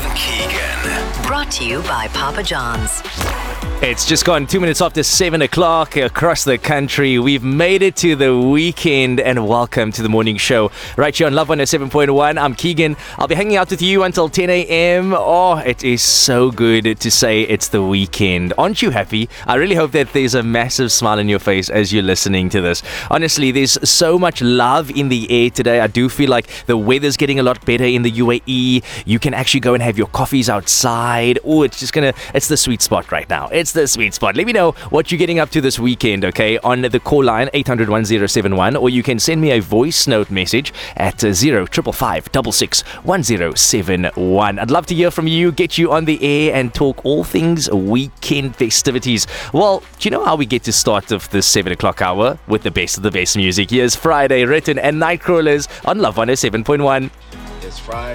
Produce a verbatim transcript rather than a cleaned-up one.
with Keegan. Brought to you by Papa John's. It's just gone two minutes after seven o'clock across the country. We've made it to the weekend, and welcome to the morning show right here on Love one oh seven point one. I'm Keegan. I'll be hanging out with you until ten a.m. Oh, it is so good to say it's the weekend. Aren't you happy? I really hope that there's a massive smile on your face as you're listening to this. Honestly, there's so much love in the air today. I do feel like the weather's getting a lot better in the U A E. You can actually go and have your coffees outside. Oh, it's just gonna, it's the sweet spot right now. It's the sweet spot. Let me know what you're getting up to this weekend, okay, on the call line eight hundred one oh seven one, or you can send me a voice note message at zero five five five six six one oh seven one. I'd love to hear from you, get you on the air and talk all things weekend festivities. Well, do you know how we get to start of the seven o'clock hour? With the best of the best music. Here's Friday, Written and Nightcrawlers on Love one oh seven point one. It's Friday.